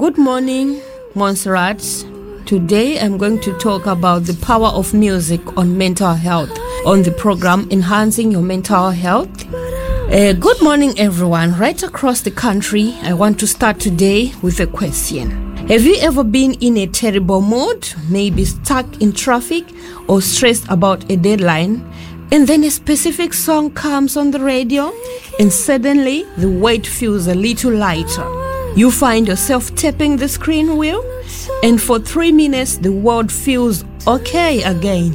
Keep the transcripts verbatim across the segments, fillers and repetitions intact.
Good morning, Montserrat. Today I'm going to talk about the power of music on mental health on the program Enhancing Your Mental Health. Uh, good morning, everyone. Right across the country, I want to start today with a question. Have you ever been in a terrible mood, maybe stuck in traffic or stressed about a deadline, and then a specific song comes on the radio and suddenly the weight feels a little lighter? You find yourself tapping the screen wheel, and for three minutes the world feels okay again.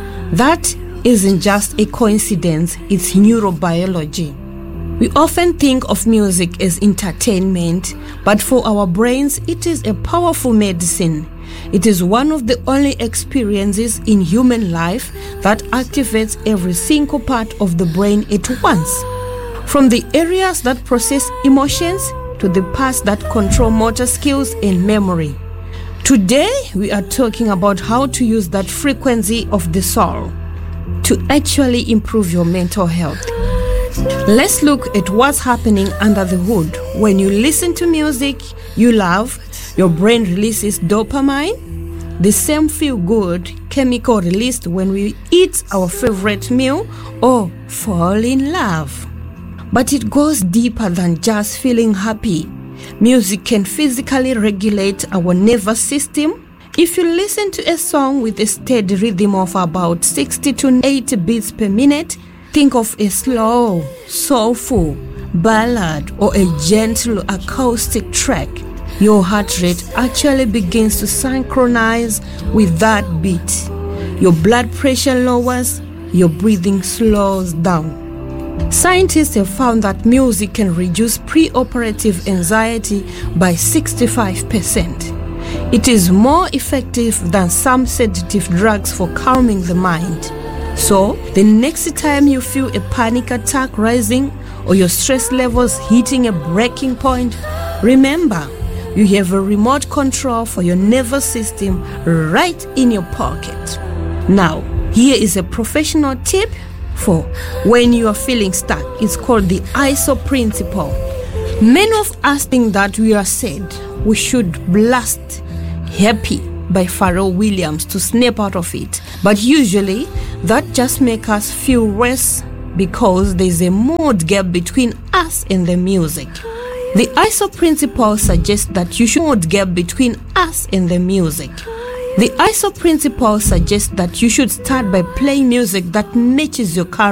That isn't just a coincidence, it's neurobiology. We often think of music as entertainment, but for our brains it is a powerful medicine. It is one of the only experiences in human life that activates every single part of the brain at once. From the areas that process emotions to the parts that control motor skills and memory. Today, we are talking about how to use that frequency of the soul to actually improve your mental health. Let's look at what's happening under the hood. When you listen to music you love, your brain releases dopamine, the same feel-good chemical released when we eat our favorite meal or fall in love. But it goes deeper than just feeling happy. Music can physically regulate our nervous system. If you listen to a song with a steady rhythm of about sixty to eighty beats per minute, think of a slow, soulful ballad or a gentle acoustic track. Your heart rate actually begins to synchronize with that beat. Your blood pressure lowers, your breathing slows down. Scientists have found that music can reduce preoperative anxiety by sixty-five percent. It is more effective than some sedative drugs for calming the mind. So, the next time you feel a panic attack rising or your stress levels hitting a breaking point, remember, you have a remote control for your nervous system right in your pocket. Now, here is a professional tip for when you are feeling stuck. It's called the I S O principle. Many of us think that we are sad. We should blast Happy by Pharrell Williams to snap out of it. But usually that just makes us feel worse because there's a mood gap between us and the music. The I S O principle suggests that you should mood gap between us and the music. The I S O principle suggests that you should start by playing music that matches your current